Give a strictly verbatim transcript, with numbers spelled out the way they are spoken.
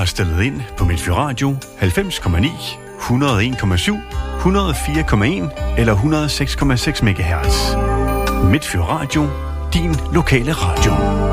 har stillet ind på Midtfyr Radio halvfems komma ni, et hundrede og en komma syv, et hundrede og fire komma en eller et hundrede og seks komma seks megahertz. Midtfyr Radio, din lokale radio.